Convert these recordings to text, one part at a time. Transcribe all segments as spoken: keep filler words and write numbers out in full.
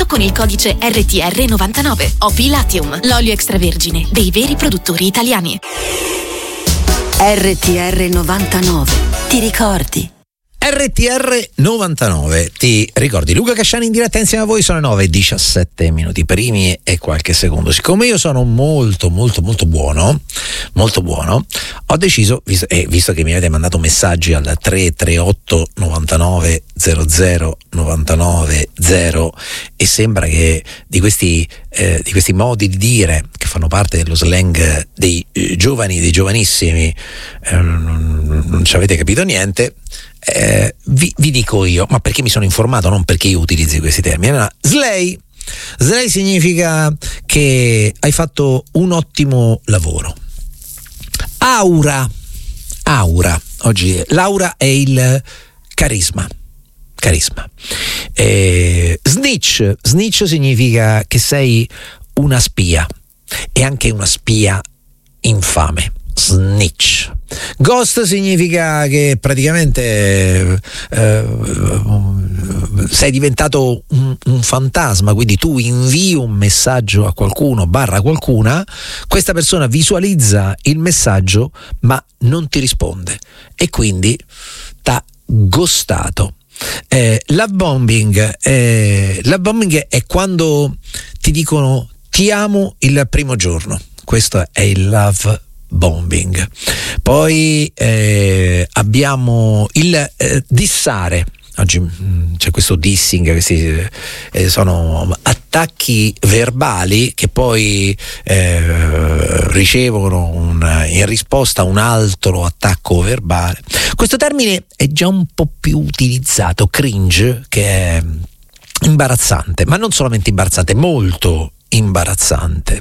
solo con il codice R T R novantanove. Opi Latium, l'olio extravergine dei veri produttori italiani. R T R novantanove, ti ricordi? R T R novantanove, ti ricordi? Luca Casciani in diretta insieme a voi, sono le nove e diciassette minuti primi e qualche secondo. Siccome io sono molto molto molto buono, molto buono, ho deciso, visto, eh, visto che mi avete mandato messaggi al tre tre otto novantanove zero zero novantanove zero e sembra che di questi eh, di questi modi di dire che fanno parte dello slang dei eh, giovani, dei giovanissimi, eh, non, non ci avete capito niente. Eh, vi, vi dico io, ma perché mi sono informato, non perché io utilizzi questi termini. No, slay slay significa che hai fatto un ottimo lavoro. Aura aura oggi l'aura è il carisma carisma eh, snitch snitch significa che sei una spia, e anche una spia infame. Snitch. Ghost significa che praticamente eh, sei diventato un, un fantasma, quindi tu invii un messaggio a qualcuno barra qualcuna, questa persona visualizza il messaggio ma non ti risponde e quindi t'ha ghostato. Eh, love bombing eh, love bombing è quando ti dicono ti amo il primo giorno, questo è il love bombing. Poi eh, abbiamo il eh, dissare. Oggi mh, c'è questo dissing, questi eh, sono attacchi verbali che poi eh, ricevono un, in risposta a un altro attacco verbale. Questo termine è già un po' più utilizzato, cringe, che è imbarazzante, ma non solamente imbarazzante, molto imbarazzante.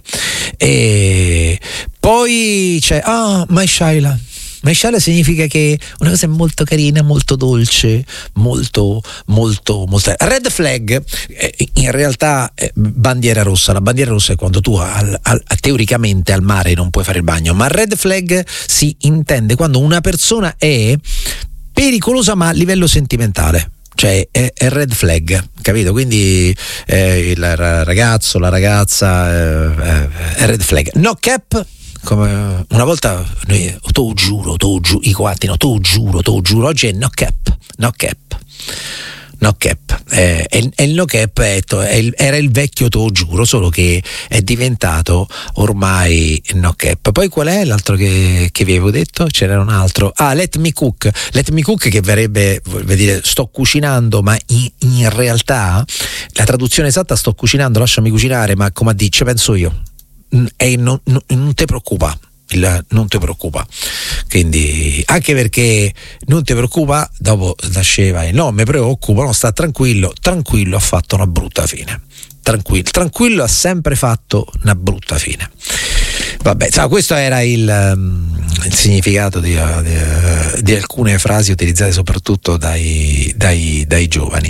E poi c'è ah my Shaila my Shaila significa che una cosa è molto carina, molto dolce, molto molto molto red flag. Eh, in realtà eh, bandiera rossa, la bandiera rossa è quando tu al, al, teoricamente al mare non puoi fare il bagno, ma red flag si intende quando una persona è pericolosa ma a livello sentimentale, cioè è, è red flag, capito? Quindi eh, il ragazzo, la ragazza eh, è red flag. No cap, come una volta noi, tu giuro, tu giuro, i quatti, no, tu giuro, tu giuro, oggi è no cap, no cap, no cap. Eh, e, e il no cap è, è il, era il vecchio tu giuro, solo che è diventato ormai no cap. Poi qual è l'altro che, che vi avevo detto? C'era un altro, ah let me cook, let me cook che verrebbe, vuol dire sto cucinando, ma in, in realtà la traduzione esatta sto cucinando, lasciami cucinare, ma come a dire, ci penso io. E non, non, non ti preoccupa, il, non ti preoccupa, quindi anche perché non ti preoccupa dopo nasceva il no mi preoccupa, no, sta tranquillo, tranquillo ha fatto una brutta fine, tranquillo, tranquillo ha sempre fatto una brutta fine. Vabbè, so, questo era il, um, il significato di, di, di alcune frasi utilizzate soprattutto dai, dai, dai giovani.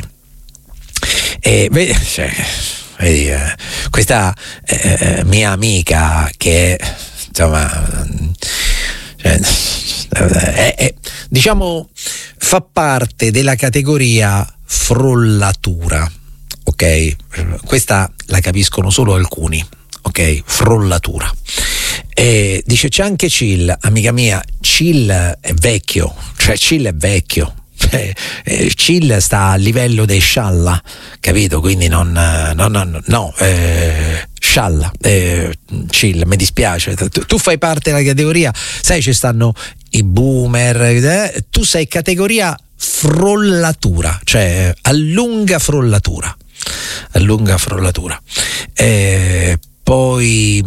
E beh, cioè, vedi, eh, questa eh, mia amica che insomma cioè, è, è, diciamo fa parte della categoria frollatura, ok? Questa la capiscono solo alcuni, ok? Frollatura. E dice c'è anche Chill, amica mia, Chill è vecchio, cioè Chill è vecchio. Eh, eh, Chill sta a livello dei scialla, capito? Quindi non no no no eh, scialla eh, Chill, mi dispiace, tu, tu fai parte della categoria, sai, ci stanno i boomer, eh, tu sei categoria frollatura, cioè allunga frollatura, allunga frollatura. Eh, poi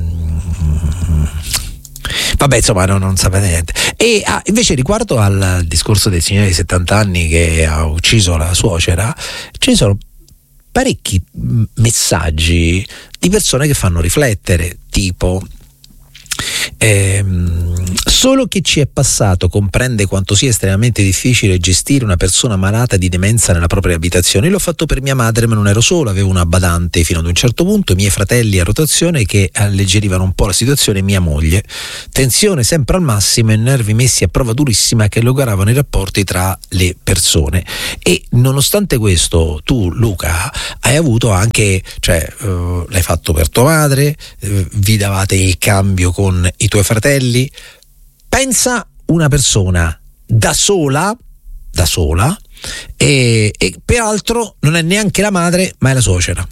vabbè, insomma, no, non sapete niente. E ah, invece riguardo al discorso del signore di settanta anni che ha ucciso la suocera, ci sono parecchi messaggi di persone che fanno riflettere, tipo ehm, Solo chi ci è passato comprende quanto sia estremamente difficile gestire una persona malata di demenza nella propria abitazione. Io l'ho fatto per mia madre, ma non ero solo, avevo una badante fino ad un certo punto, i miei fratelli a rotazione che alleggerivano un po' la situazione, mia moglie. Tensione sempre al massimo e nervi messi a prova durissima che logoravano i rapporti tra le persone. E nonostante questo, tu Luca hai avuto anche, cioè uh, l'hai fatto per tua madre, uh, vi davate il cambio con i tuoi fratelli. Pensa una persona da sola, da sola, e, e peraltro non è neanche la madre, ma è la suocera.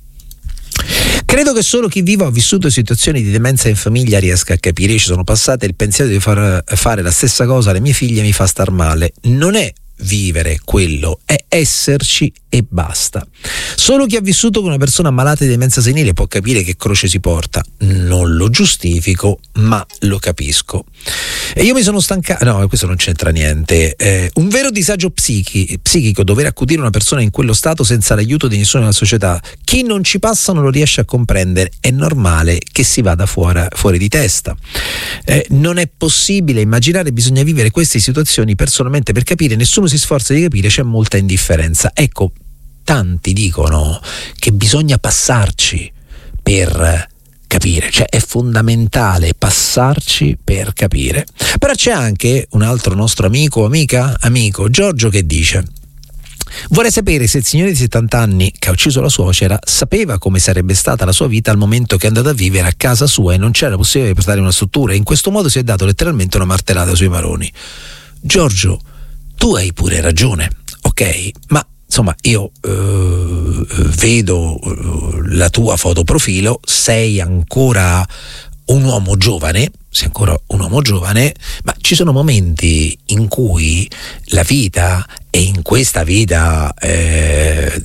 Credo che solo chi vive o ha vissuto situazioni di demenza in famiglia riesca a capire. Io ci sono passate, il pensiero di far fare la stessa cosa alle mie figlie mi fa star male. Non è vivere quello, è esserci e basta. Solo chi ha vissuto con una persona malata di demenza senile può capire che croce si porta. Non lo giustifico, ma lo capisco. E io mi sono stancato, no, questo non c'entra niente. Eh, un vero disagio psichi, psichico dover accudire una persona in quello stato senza l'aiuto di nessuno nella società. Chi non ci passa non lo riesce a comprendere. È normale che si vada fuori, fuori di testa. Eh, non è possibile immaginare, bisogna vivere queste situazioni personalmente per capire. Nessuno si sforza di capire, c'è molta indifferenza. Ecco, tanti dicono che bisogna passarci per capire, cioè è fondamentale passarci per capire. Però c'è anche un altro nostro amico o amica, amico Giorgio, che dice: vorrei sapere se il signore di settanta anni che ha ucciso la suocera sapeva come sarebbe stata la sua vita al momento che è andato a vivere a casa sua e non c'era possibilità di portare una struttura, e in questo modo si è dato letteralmente una martellata sui maroni. Giorgio, tu hai pure ragione, ok? Ma insomma, io eh, vedo eh, la tua fotoprofilo, sei ancora un uomo giovane, sei ancora un uomo giovane, ma ci sono momenti in cui la vita, e in questa vita eh,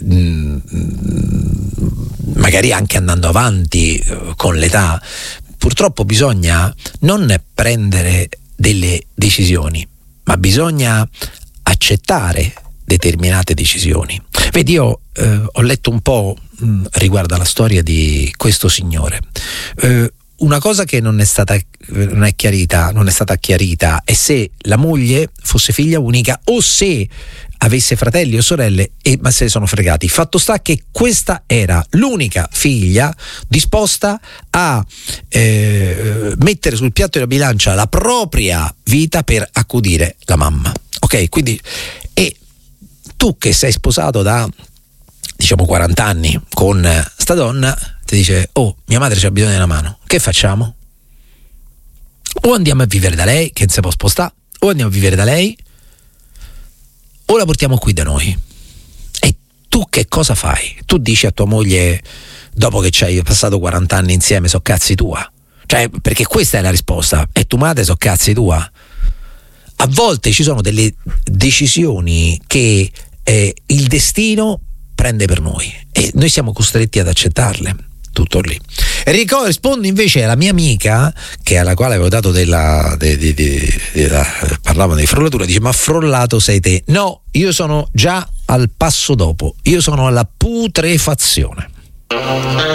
magari anche andando avanti eh, con l'età, purtroppo bisogna non prendere delle decisioni, ma bisogna accettare determinate decisioni. Vedi, io eh, ho letto un po' mh, riguardo alla storia di questo signore. Eh, una cosa che non è stata non è chiarita, non è stata chiarita è se la moglie fosse figlia unica o se avesse fratelli o sorelle, e ma se ne sono fregati. Fatto sta che questa era l'unica figlia disposta a eh, mettere sul piatto della bilancia la propria vita per accudire la mamma. Ok, quindi, e tu che sei sposato da diciamo quaranta anni con sta donna, ti dice: oh, mia madre c'ha bisogno di una mano, che facciamo? O andiamo a vivere da lei, che non si può spostare, o andiamo a vivere da lei, o la portiamo qui da noi. E tu che cosa fai? Tu dici a tua moglie, dopo che ci hai passato quaranta anni insieme, so cazzi tua? Cioè, perché questa è la risposta, e tua madre so cazzi tua? A volte ci sono delle decisioni che eh, il destino prende per noi e noi siamo costretti ad accettarle. Tutto lì. Ricordo, rispondo invece alla mia amica, che alla quale avevo dato della, de, de, de, de, de, parlavano di frollatura, dice: ma frollato sei te? No, io sono già al passo dopo, io sono alla putrefazione.